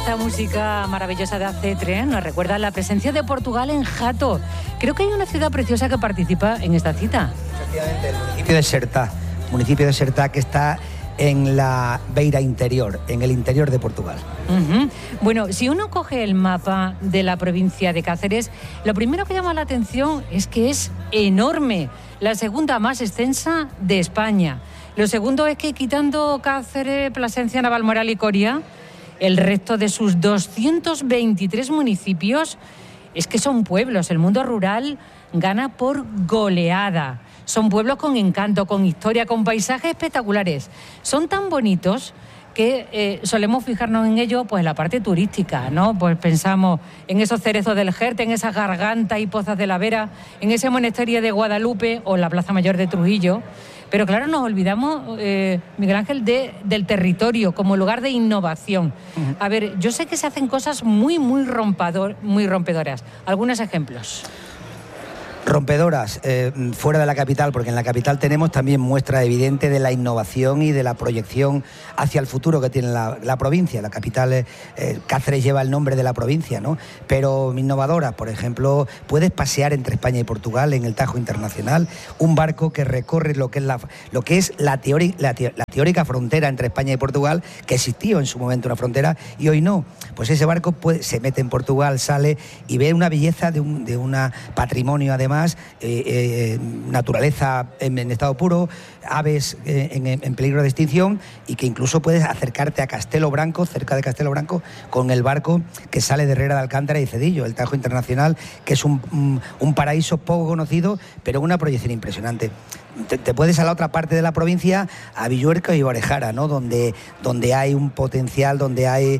Esta música maravillosa de Acetre nos recuerda la presencia de Portugal en Jato. Creo que hay una ciudad preciosa que participa en esta cita. Efectivamente, el municipio de Sertá, que está en la beira interior, en el interior de Portugal. Bueno, si uno coge el mapa de la provincia de Cáceres, lo primero que llama la atención es que es enorme, la segunda más extensa de España. Lo segundo es que quitando Cáceres, Plasencia, Navalmoral y Coria, el resto de sus 223 municipios es que son pueblos. El mundo rural gana por goleada. Son pueblos con encanto, con historia, con paisajes espectaculares. Son tan bonitos que solemos fijarnos en ello, pues en la parte turística, ¿no? Pues pensamos en esos cerezos del Jerte, en esas gargantas y pozas de la Vera, en ese monasterio de Guadalupe o la Plaza Mayor de Trujillo. Pero claro, nos olvidamos, Miguel Ángel, del territorio como lugar de innovación. A ver, yo sé que se hacen cosas muy rompedoras. Algunos ejemplos. Rompedoras fuera de la capital, porque en la capital tenemos también muestra evidente de la innovación y de la proyección hacia el futuro que tiene la provincia. La capital, Cáceres lleva el nombre de la provincia, ¿no? Pero innovadoras, por ejemplo, puedes pasear entre España y Portugal en el Tajo Internacional, un barco que recorre lo que es la teórica frontera entre España y Portugal, que existió en su momento una frontera y hoy no. Pues ese barco se mete en Portugal, sale y ve una belleza de un patrimonio, además, naturaleza en estado puro, aves en peligro de extinción, y que incluso puedes acercarte a Castelo Branco, cerca de Castelo Branco, con el barco que sale de Herrera de Alcántara y Cedillo, el Tajo Internacional, que es un paraíso poco conocido, pero una proyección impresionante. Te puedes a la otra parte de la provincia, a Villuerca y Orejara, ¿no? Donde hay un potencial, donde hay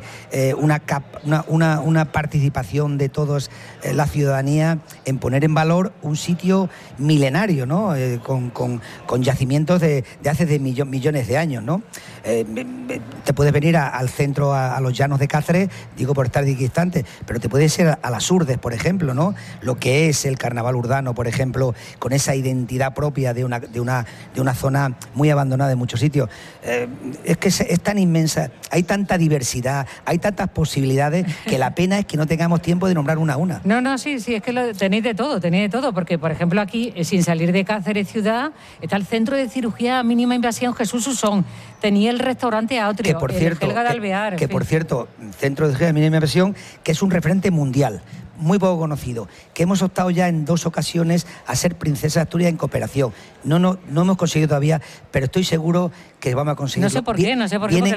una participación de todos, la ciudadanía, en poner en valor un sitio milenario, ¿no? Con yacimientos de hace millones de años, ¿no? Te puedes venir al centro, a los llanos de Cáceres, digo por estar distante, pero te puedes ir a las Urdes, por ejemplo, ¿no? Lo que es el carnaval urdano, por ejemplo, con esa identidad propia de una zona muy abandonada en muchos sitios. Es que es tan inmensa, hay tanta diversidad, hay tantas posibilidades, que la pena es que no tengamos tiempo de nombrar una a una. No, sí, es que tenéis de todo, porque, por ejemplo, aquí, sin salir de Cáceres ciudad, está el Centro de Cirugía Mínima Invasión Jesús Usón, tenía el restaurante Autrio, que por cierto, Helga de Alvear. Que por cierto, Centro de Cirugía Mínima Invasión, que es un referente mundial, muy poco conocido, que hemos optado ya en 2 ocasiones a ser Princesa de Asturias en cooperación. No hemos conseguido todavía, pero estoy seguro que vamos a conseguirlo. No sé por qué,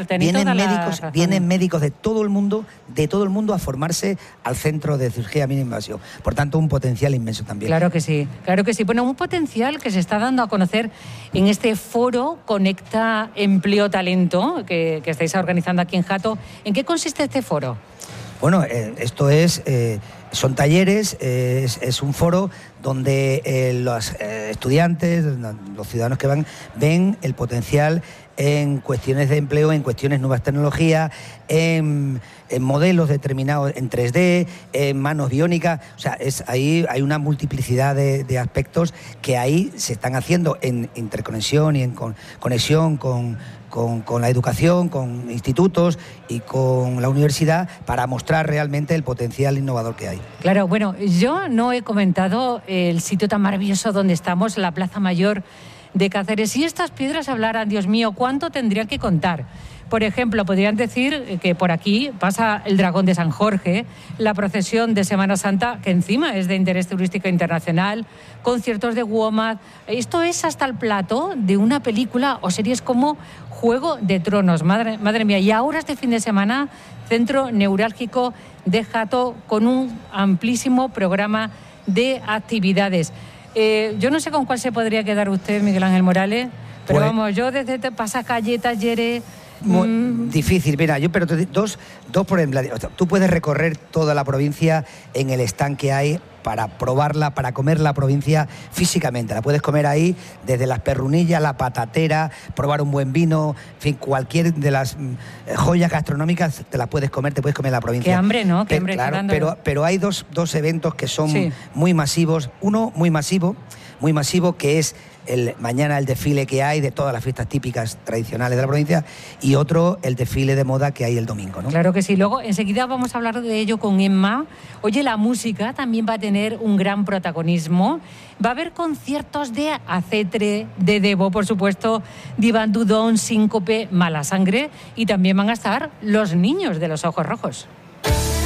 vienen médicos de todo el mundo a formarse al Centro de Cirugía Mínima Invasión. Por tanto, un potencial inmenso también. Claro que sí. Bueno, un potencial que se está dando a conocer en este foro Conecta Empleo Talento que estáis organizando aquí en Jato. ¿En qué consiste este foro? Bueno, esto son talleres, es un foro donde los estudiantes, los ciudadanos que ven el potencial en cuestiones de empleo, en cuestiones de nuevas tecnologías, en modelos determinados en 3D, en manos biónicas. O sea, ahí hay una multiplicidad de aspectos que ahí se están haciendo en interconexión y en conexión con la educación, con institutos y con la universidad, para mostrar realmente el potencial innovador que hay. Claro, bueno, yo no he comentado el sitio tan maravilloso donde estamos, la Plaza Mayor de Cáceres. Si estas piedras hablaran, Dios mío, ¿cuánto tendrían que contar? Por ejemplo, podrían decir que por aquí pasa el Dragón de San Jorge, la procesión de Semana Santa, que encima es de interés turístico internacional, conciertos de WOMAD. Esto es hasta el plató de una película o series como Juego de Tronos. Madre mía. Y ahora este fin de semana, centro neurálgico de Jato, con un amplísimo programa de actividades. Yo no sé con cuál se podría quedar usted, Miguel Ángel Morales, pero pues, vamos, yo desde Pasacalle, talleres... Difícil, mira, pero dos por ejemplo, tú puedes recorrer toda la provincia en el stand que hay para probarla, para comer la provincia físicamente. La puedes comer ahí, desde las perrunillas, la patatera, probar un buen vino, en fin, cualquier de las joyas gastronómicas te las puedes comer, te puedes comer en la provincia. Qué hambre, ¿no? Qué hambre, claro, pero hay dos eventos que son muy masivos. Uno muy masivo, que es mañana el desfile que hay de todas las fiestas típicas tradicionales de la provincia y otro el desfile de moda que hay el domingo, ¿no? Claro que sí. Luego enseguida vamos a hablar de ello con Emma. Oye, la música también va a tener un gran protagonismo. Va a haber conciertos de Acetre, de Debo, por supuesto, de Iván Dudón, Síncope, Mala Sangre, y también van a estar los niños de los Ojos Rojos.